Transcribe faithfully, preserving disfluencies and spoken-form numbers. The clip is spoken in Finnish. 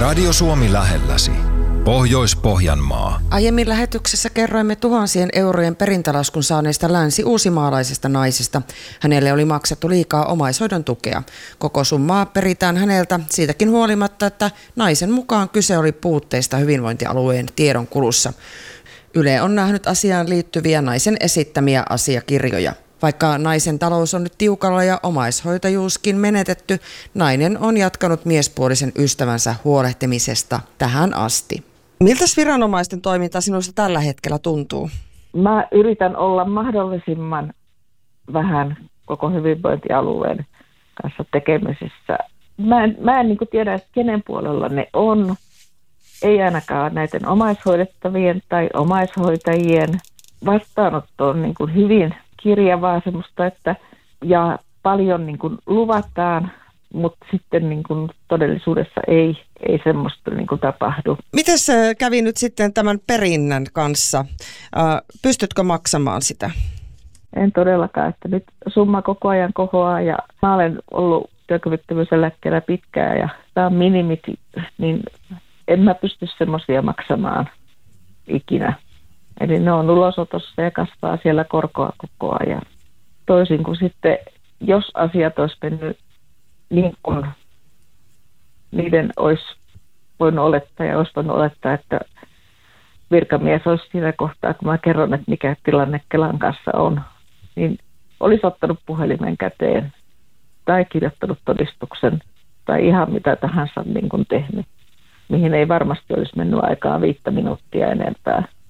Radio Suomi lähelläsi. Pohjois-Pohjanmaa. Aiemmin lähetyksessä kerroimme tuhansien eurojen perintälaskun saaneesta länsi-uusimaalaisesta naisesta. Hänelle oli maksettu liikaa omaishoidon tukea. Koko summaa peritään häneltä siitäkin huolimatta, että naisen mukaan kyse oli puutteista hyvinvointialueen tiedonkulussa. Yle on nähnyt asiaan liittyviä naisen esittämiä asiakirjoja. Vaikka naisen talous on nyt tiukalla ja omaishoitajuuskin menetetty, nainen on jatkanut miespuolisen ystävänsä huolehtimisesta tähän asti. Miltä viranomaisten toiminta sinusta tällä hetkellä tuntuu? Mä yritän olla mahdollisimman vähän koko hyvinvointialueen kanssa tekemisissä. Mä en, mä en niin kuin tiedä, että kenen puolella ne on. Ei ainakaan näiden omaishoidettavien tai omaishoitajien. Vastaanotto on niin kuin hyvin kirjavaa semmoista, että ja paljon niin kuin luvataan, mutta sitten niin kuin todellisuudessa ei, ei semmoista niin kuin tapahdu. Miten se kävi nyt sitten tämän perinnän kanssa? Pystytkö maksamaan sitä? En todellakaan, että nyt summa koko ajan kohoaa ja mä olen ollut työkyvyttömyyseläkkeellä pitkään ja tämä on minimit, niin en mä pysty semmoisia maksamaan ikinä. Eli ne on ulosotossa ja kasvaa siellä korkoa koko ajan. Toisin kuin sitten, jos asiat olisi mennyt niin kuin niiden olisi voinut olettaa ja olisi voinut olettaa, että virkamies olisi siinä kohtaa, kun mä kerron, että mikä tilanne Kelan kanssa on, niin olisi ottanut puhelimen käteen tai kirjoittanut todistuksen tai ihan mitä tahansa niin kuin tehnyt, mihin ei varmasti olisi mennyt aikaa viittä minuuttia enempää.